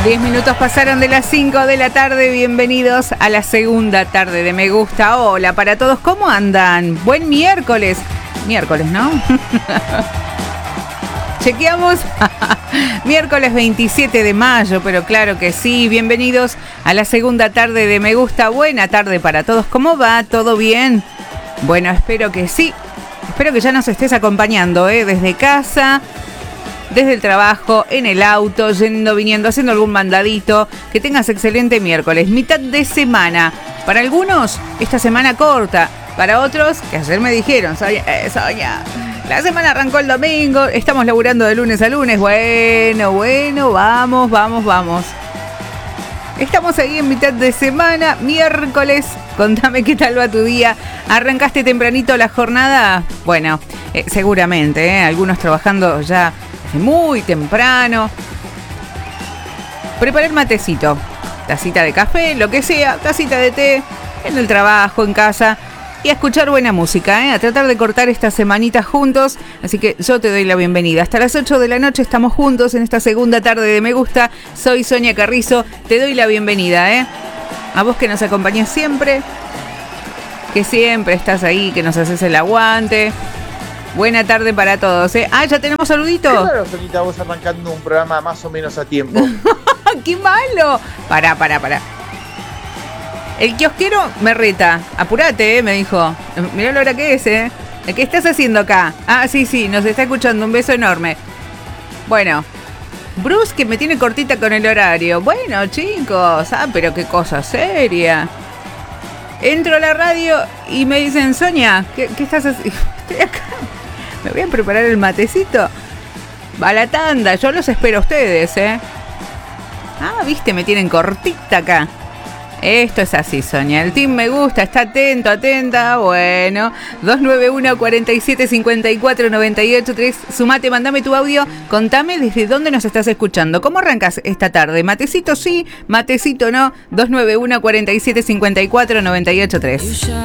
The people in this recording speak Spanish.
10 minutos pasaron de las 5 de la tarde. Bienvenidos a la segunda tarde de Me Gusta. Hola para todos, ¿cómo andan? Buen miércoles. Miércoles, ¿no? Chequeamos. Miércoles 27 de mayo, pero claro que sí. Bienvenidos a la segunda tarde de Me Gusta. Buena tarde para todos. ¿Cómo va? ¿Todo bien? Bueno, espero que sí. Espero que ya nos estés acompañando, desde casa, desde el trabajo, en el auto, yendo, viniendo, haciendo algún mandadito. Que tengas excelente miércoles, mitad de semana. Para algunos, esta semana corta. Para otros, que ayer me dijeron, Sonia, la semana arrancó el domingo, estamos laburando de lunes a lunes. Bueno, vamos. Estamos ahí en mitad de semana, miércoles. Contame qué tal va tu día. ¿Arrancaste tempranito la jornada? Bueno, seguramente, algunos trabajando ya muy temprano. Prepara el matecito, tacita de café, lo que sea, tacita de té, en el trabajo, en casa. Y a escuchar buena música, a tratar de cortar esta semanita juntos. Así que yo te doy la bienvenida. Hasta las 8 de la noche estamos juntos en esta segunda tarde de Me Gusta. Soy Sonia Carrizo, te doy la bienvenida, a vos que nos acompañás siempre, que siempre estás ahí, que nos haces el aguante. Buena tarde para todos, Ah, ¿ya tenemos saluditos? Claro, Sonita, vos arrancando un programa más o menos a tiempo. ¡Qué malo! Pará. El kiosquero me reta. Apurate, me dijo. Mirá la hora que es, ¿Qué estás haciendo acá? Ah, sí, nos está escuchando. Un beso enorme. Bueno, Bruce, que me tiene cortita con el horario. Bueno, chicos, pero qué cosa seria. Entro a la radio y me dicen, Sonia, ¿qué estás haciendo? Estoy acá. Me voy a preparar el matecito. Va a la tanda, yo los espero a ustedes, Ah, viste, me tienen cortita acá. Esto es así, Sonia. El team Me Gusta está atento, atenta. Bueno, 291-4754-983. Sumate, mandame tu audio. Contame desde dónde nos estás escuchando. ¿Cómo arrancas esta tarde? ¿Matecito sí? ¿Matecito no? 291-4754-983.